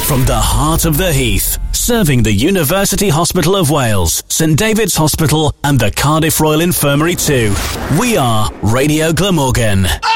From the heart of the Heath, serving the University Hospital of Wales, St David's Hospital and the Cardiff Royal Infirmary too. We are Radio Glamorgan.